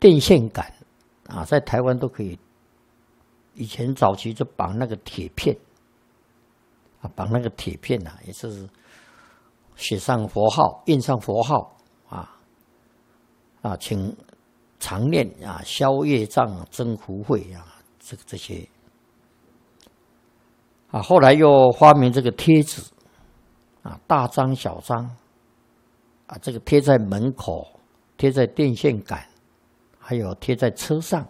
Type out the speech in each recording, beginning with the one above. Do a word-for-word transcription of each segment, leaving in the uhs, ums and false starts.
电线杆啊，在台湾都可以。以前早期就绑那个铁片啊，绑那个铁片啊，也是写上佛号，印上佛号啊啊，请常念啊，消业障、增福慧啊，这这些啊，后来又发明这个贴纸啊，大张小张啊，这个贴在门口，贴在电线杆，还有贴在车上。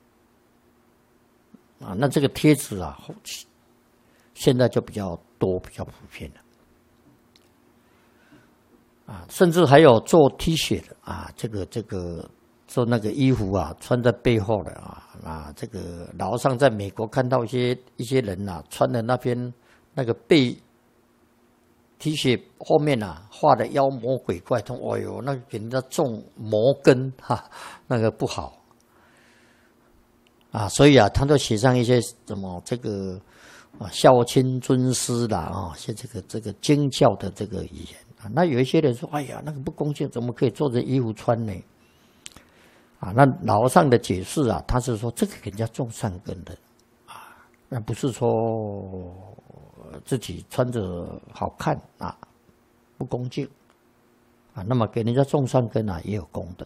啊，那这个贴纸啊，现在就比较多，比较普遍了。啊，甚至还有做 T 恤的啊，这个这个做那个衣服啊，穿在背后的啊啊，这个老上在美国看到一些一些人呐、啊，穿的那边那个背 T 恤后面啊画的妖魔鬼怪，通，哎呦，那个给人家种魔根哈，那个不好。啊，所以啊，他都写上一些什么这个啊孝亲尊师啦啊，像这个这个经教的这个语言啊。那有一些人说，哎呀，那个不恭敬，怎么可以做成衣服穿呢？啊，那老和尚的解释啊，他是说这个给人家种善根的啊，那不是说自己穿着好看啊，不恭敬啊。那么给人家种善根啊，也有功德。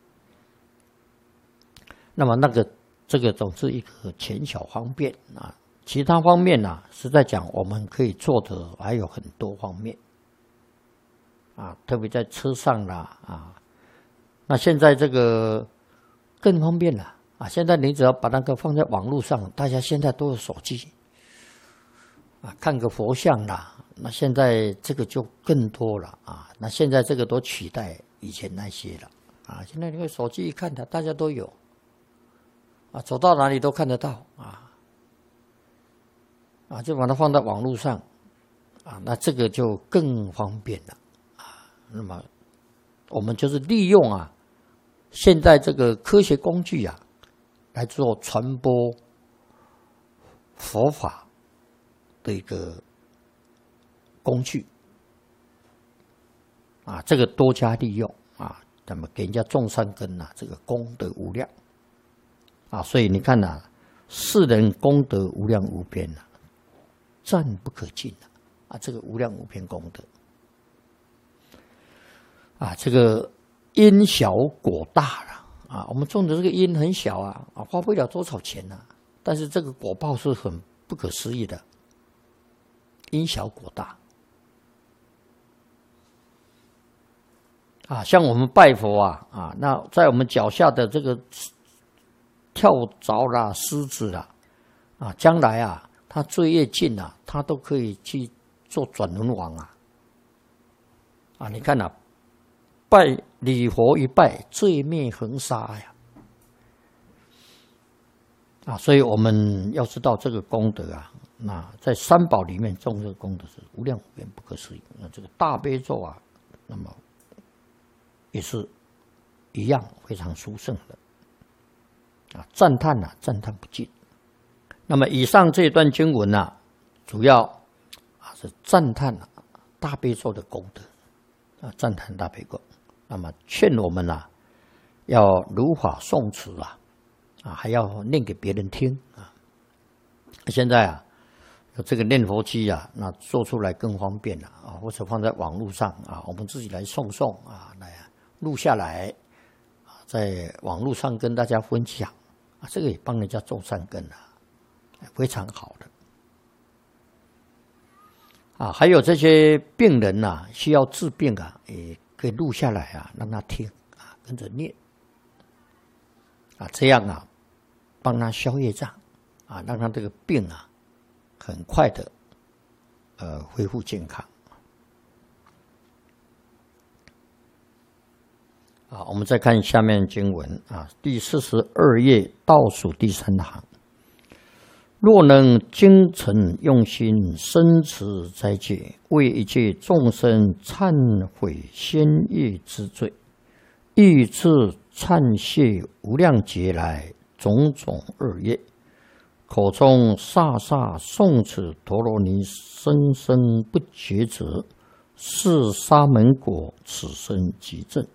那么那个。这个总是一个浅小方便啊，其他方面呢、啊，实在讲我们可以做的还有很多方面啊，特别在车上啦啊，那现在这个更方便了啊，现在你只要把那个放在网络上，大家现在都有手机啊，看个佛像啦，那现在这个就更多了啊，那现在这个都取代以前那些了啊，现在你个手机一看它，大家都有。啊，走到哪里都看得到啊！啊，就把它放在网络上啊，那这个就更方便了啊。那么我们就是利用啊，现在这个科学工具啊，来做传播佛法的一个工具啊，这个多加利用啊，那么给人家种善根啊，这个功德无量。啊，所以你看呐、啊，世人功德无量无边呐、啊，赞不可尽啊！啊，这个无量无边功德啊，这个因小果大了啊！我们种的这个因很小啊，啊，花不了多少钱呐、啊，但是这个果报是很不可思议的，因小果大啊！像我们拜佛啊啊，那在我们脚下的这个。跳蚤啦、虱子啦，啊，将来啊，他罪业尽啊，他都可以去做转轮王啊！啊，你看啊，拜礼佛一拜，罪灭横沙呀！啊，所以我们要知道这个功德啊，那在三宝里面种这个功德是无量无边、不可思议。那这个大悲咒啊，那么也是一样非常殊胜的。啊，赞叹呐、啊，赞叹不尽。那么以上这一段经文呐、啊，主要啊是赞叹啊大悲咒的功德啊，赞叹大悲咒。那么劝我们呐、啊，要如法诵持啊，啊还要念给别人听啊。现在啊有这个念佛机啊，那做出来更方便了啊，或者放在网络上啊，我们自己来诵诵啊，来录下来啊，在网络上跟大家分享。啊，这个也帮人家种善根啊，非常好的。啊，还有这些病人呐、啊，需要治病啊，也可以录下来啊，让他听啊，跟着念啊，这样啊，帮他消业障啊，让他这个病啊，很快的呃恢复健康。啊，我们再看下面经文啊，第四十二页倒数第三行。若能精诚用心，深持斋戒，为一切众生忏悔先业之罪，欲自忏谢无量劫来种种恶业，口中刹刹诵持陀罗尼，生生不绝者，是沙门果，此生即证。